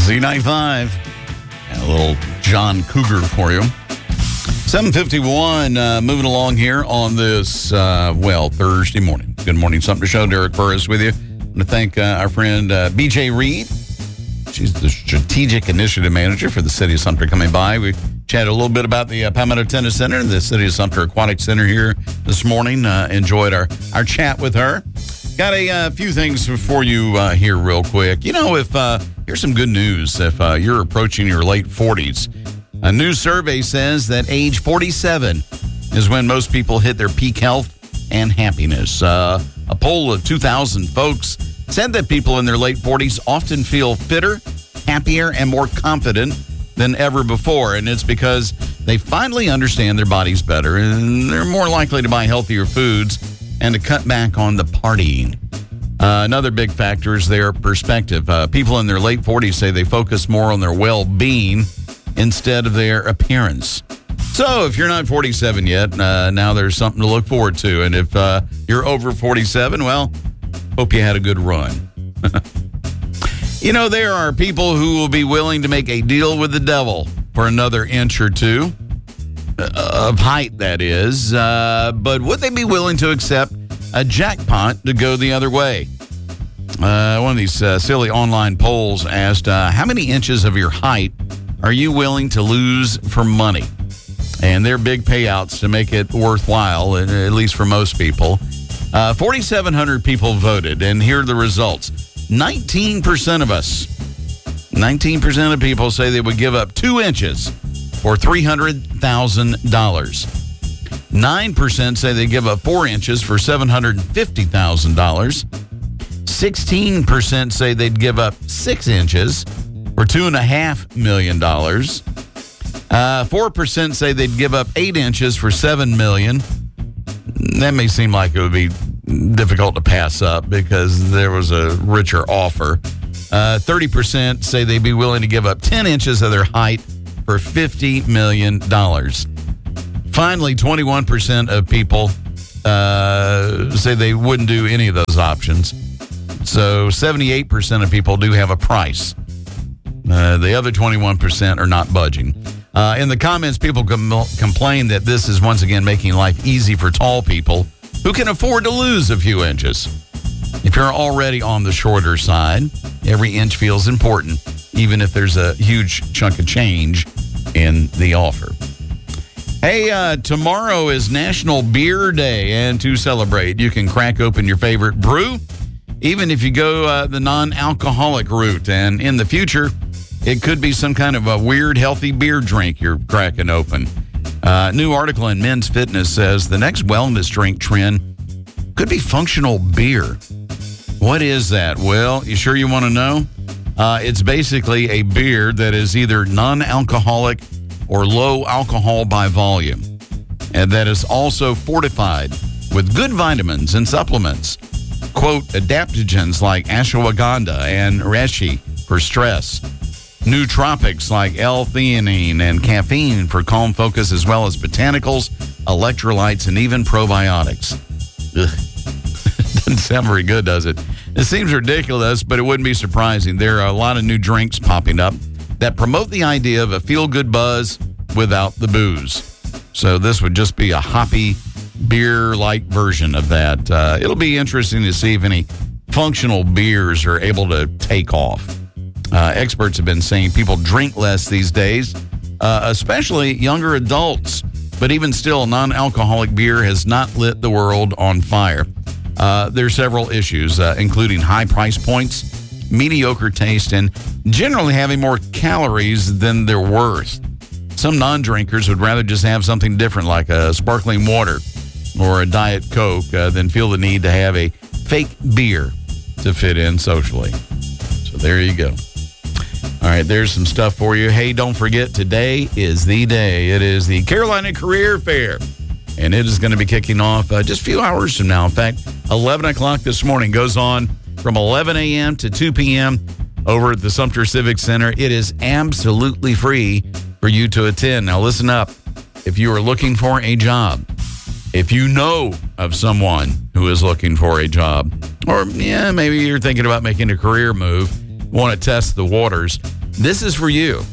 Z95. And a little John Cougar for you. 7:51, moving along here on this, Thursday morning. Good morning, Sumter Show. Derek Burris with you. I want to thank our friend BJ Reed. She's the Strategic Initiative Manager for the City of Sumter coming by. We chatted a little bit about the Palmetto Tennis Center, the City of Sumter Aquatic Center here this morning. Enjoyed our chat with her. Got a few things for you here real quick. You know, here's some good news. If you're approaching your late 40s, a new survey says that age 47 is when most people hit their peak health and happiness. A poll of 2,000 folks said that people in their late 40s often feel fitter, happier, and more confident than ever before. And it's because they finally understand their bodies better, and they're more likely to buy healthier foods and to cut back on the partying. Another big factor is their perspective. People in their late 40s say they focus more on their well-being instead of their appearance. So if you're not 47 yet, now there's something to look forward to. And if you're over 47, well, hope you had a good run. You know, there are people who will be willing to make a deal with the devil for another inch or two of height, that is. But would they be willing to accept a jackpot to go the other way? One of these silly online polls asked, how many inches of your height are you willing to lose for money? And they're big payouts to make it worthwhile, at least for most people. 4,700 people voted, and here are the results. 19% of us, 19% of people say they would give up 2 inches for $300,000. 9% say they give up 4 inches for $750,000. 16% say they'd give up 6 inches for $2.5 million. 4% say they'd give up 8 inches for $7 million. That may seem like it would be difficult to pass up because there was a richer offer. 30% say they'd be willing to give up 10 inches of their height for $50 million. Finally, 21% of people say they wouldn't do any of those options. So 78% of people do have a price. The other 21% are not budging. In the comments, people complain that this is once again making life easy for tall people who can afford to lose a few inches. If you're already on the shorter side, every inch feels important, even if there's a huge chunk of change in the offer. Hey, tomorrow is National Beer Day, and to celebrate, you can crack open your favorite brew, even if you go the non-alcoholic route. And in the future, it could be some kind of a weird, healthy beer drink you're cracking open. New article in Men's Fitness says the next wellness drink trend could be functional beer. What is that? Well, you sure you want to know? It's basically a beer that is either non-alcoholic or low alcohol by volume, and that is also fortified with good vitamins and supplements. Quote, adaptogens like ashwagandha and reishi for stress. Nootropics like L-theanine and caffeine for calm focus, as well as botanicals, electrolytes, and even probiotics. Ugh. Doesn't sound very good, does it? It seems ridiculous, but it wouldn't be surprising. There are a lot of new drinks popping up that promote the idea of a feel-good buzz without the booze. So this would just be a hoppy, beer-like version of that. It'll be interesting to see if any functional beers are able to take off. Experts have been saying people drink less these days, especially younger adults. But even still, non-alcoholic beer has not lit the world on fire. There are several issues, including high price points, mediocre taste, and generally having more calories than they're worth. Some non-drinkers would rather just have something different, like a sparkling water or a Diet Coke, than feel the need to have a fake beer to fit in socially. So there you go. All right, there's some stuff for you. Hey, don't forget, today is the day. It is the Carolina Career Fair, and it is going to be kicking off just a few hours from now. In fact, 11 o'clock this morning, goes on from 11 a.m. to 2 p.m. over at the Sumter Civic Center. It is absolutely free for you to attend. Now, listen up. If you are looking for a job, if you know of someone who is looking for a job, or maybe you're thinking about making a career move, want to test the waters, This is for you.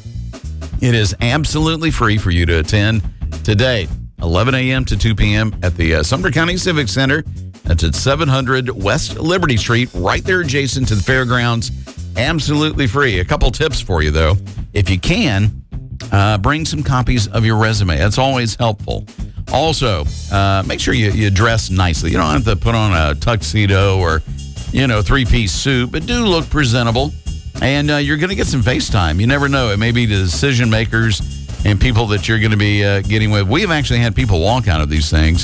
It is absolutely free for you to attend today, 11 a.m. to 2 p.m. at the Sumter County Civic Center. That's at 700 West Liberty Street, right there adjacent to the fairgrounds. Absolutely free. A couple tips for you, though. If you can, bring some copies of your resume. That's always helpful. Also, make sure you dress nicely. You don't have to put on a tuxedo or, three-piece suit, but do look presentable. And you're going to get some face time. You never know. It may be the decision makers and people that you're going to be getting with. We've actually had people walk out of these things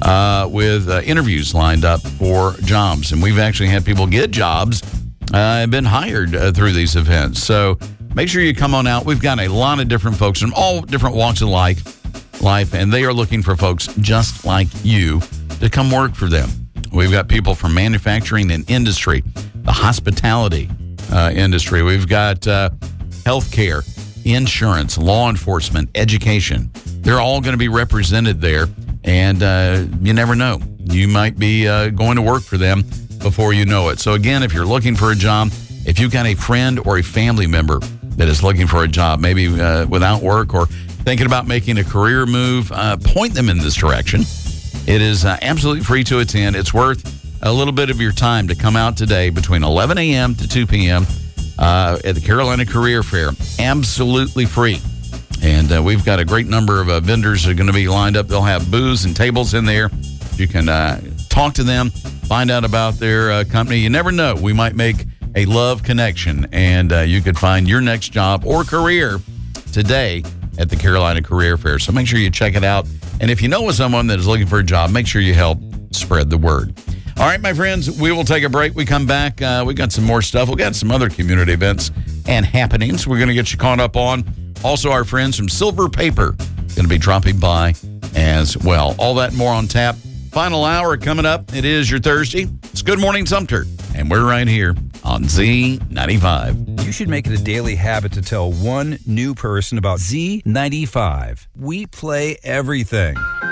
with interviews lined up for jobs. And we've actually had people get jobs and been hired through these events. So make sure you come on out. We've got a lot of different folks from all different walks of life, and they are looking for folks just like you to come work for them. We've got people from manufacturing and industry, the hospitality industry. We've got healthcare, insurance, law enforcement, education. They're all going to be represented there, and you never know. You might be going to work for them before you know it. So again, if you're looking for a job, if you've got a friend or a family member that is looking for a job, maybe without work or thinking about making a career move, point them in this direction. It is absolutely free to attend. It's worth a little bit of your time to come out today between 11 a.m. to 2 p.m. At the Carolina Career Fair. Absolutely free. And we've got a great number of vendors that are going to be lined up. They'll have booths and tables in there. You can talk to them, find out about their company. You never know. We might make a love connection, and you could find your next job or career today at the Carolina Career Fair. So make sure you check it out. And if you know of someone that is looking for a job, make sure you help spread the word. All right, my friends, we will take a break. We come back. We got some more stuff. We got some other community events and happenings we're going to get you caught up on. Also, our friends from Silver Paper going to be dropping by as well. All that and more on tap. Final hour coming up. It is your Thursday. It's Good Morning Sumter, and we're right here on Z95. You should make it a daily habit to tell one new person about Z95. We play everything.